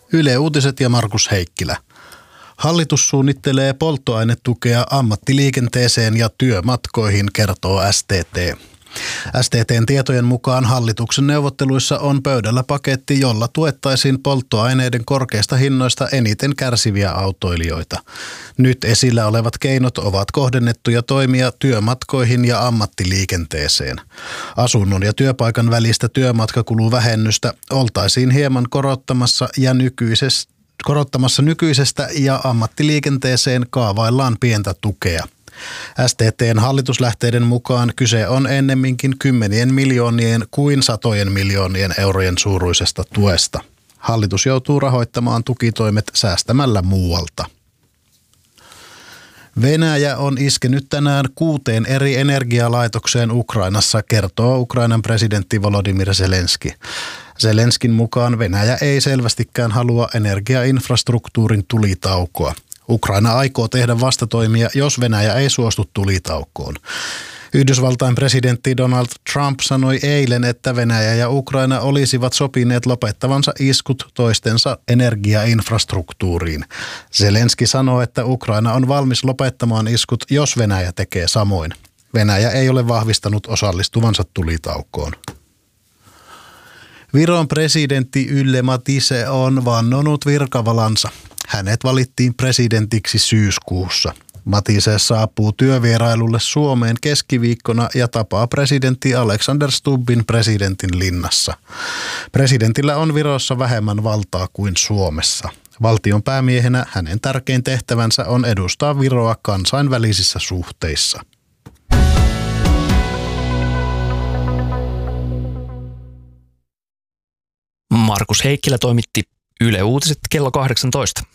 Yle Uutiset ja Markus Heikkilä. Hallitus suunnittelee polttoainetukea ammattiliikenteeseen ja työmatkoihin, kertoo STT. STT:n tietojen mukaan hallituksen neuvotteluissa on pöydällä paketti, jolla tuettaisiin polttoaineiden korkeista hinnoista eniten kärsiviä autoilijoita. Nyt esillä olevat keinot ovat kohdennettuja toimia työmatkoihin ja ammattiliikenteeseen. Asunnon ja työpaikan välistä työmatkakuluvähennystä oltaisiin hieman korottamassa nykyisestä ja ammattiliikenteeseen kaavaillaan pientä tukea. STT:n hallituslähteiden mukaan kyse on ennemminkin kymmenien miljoonien kuin satojen miljoonien eurojen suuruisesta tuesta. Hallitus joutuu rahoittamaan tukitoimet säästämällä muualta. Venäjä on iskenyt tänään 6 eri energialaitokseen Ukrainassa, kertoo Ukrainan presidentti Volodymyr Zelenski. Zelenskin mukaan Venäjä ei selvästikään halua energiainfrastruktuurin tulitaukoa. Ukraina aikoo tehdä vastatoimia, jos Venäjä ei suostu tulitaukoon. Yhdysvaltain presidentti Donald Trump sanoi eilen, että Venäjä ja Ukraina olisivat sopineet lopettavansa iskut toistensa energiainfrastruktuuriin. Zelenski sanoi, että Ukraina on valmis lopettamaan iskut, jos Venäjä tekee samoin. Venäjä ei ole vahvistanut osallistuvansa tulitaukoon. Viron presidentti Yle Matise on vannonut virkavalansa. Hänet valittiin presidentiksi syyskuussa. Matise saapuu työvierailulle Suomeen keskiviikkona ja tapaa presidentti Alexander Stubbin presidentin linnassa. Presidentillä on Virossa vähemmän valtaa kuin Suomessa. Valtion päämiehenä hänen tärkein tehtävänsä on edustaa Viroa kansainvälisissä suhteissa. Markus Heikkilä toimitti Yle Uutiset kello 18.